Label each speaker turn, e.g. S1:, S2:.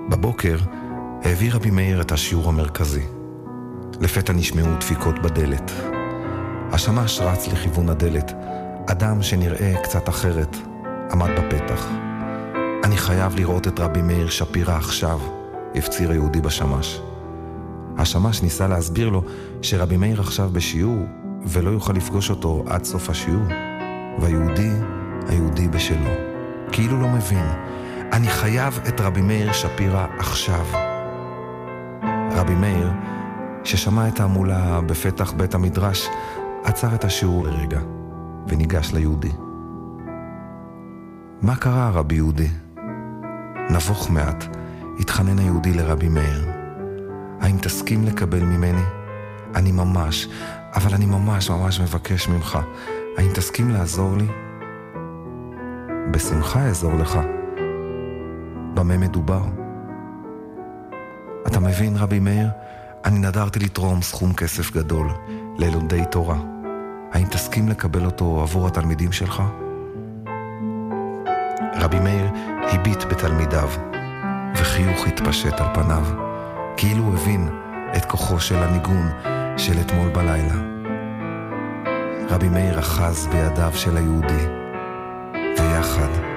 S1: בבוקר העביר רבי מאיר את השיעור המרכזי. לפתע נשמעו דפיקות בדלת. השמש רץ לכיוון הדלת. אדם שנראה קצת אחרת עמד בפתח. אני חייב לראות את רבי מאיר שפירא עכשיו, הפציר היהודי בשמש. השמש ניסה להסביר לו שרבי מאיר עכשיו בשיעור ולא יוכל לפגוש אותו עד סוף השיעור. והיהודי בשלו. כאילו לא מבין. אני חייב את רבי מאיר שפירא עכשיו. רבי מאיר, ששמע את המולה בפתח בית המדרש, עצר את השיעור לרגע וניגש ליהודי. מה קרה, רבי יהודי? נבוך מעט, התחנן היהודי לרבי מאיר. האם תסכים לקבל ממני? אני ממש מבקש ממך. האם תסכים לעזור לי? בשמחה אעזור לך. במה מדובר? אתה מבין, רבי מאיר? אני נדרתי לתרום סכום כסף גדול ללומדי תורה. האם תסכים לקבל אותו עבור התלמידים שלך? רבי מאיר הביט בתלמידיו, וחיוך התפשט על פניו, כאילו הוא הבין את כוחו של הניגון של אתמול בלילה. רבי מאיר אחז בידיו של היהודי, ויחד